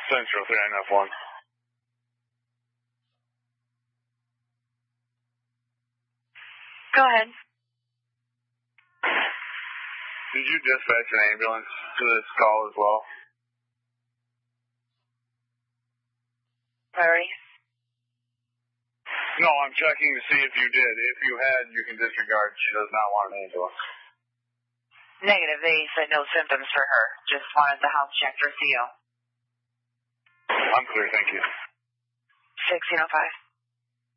Central 39F1. Go ahead. Did you dispatch an ambulance to this call as well? Priority? No, I'm checking to see if you did. If you had, you can disregard. She does not want an ambulance. Negative. They said no symptoms for her. Just wanted the house checked for CO. I'm clear, thank you. 1605.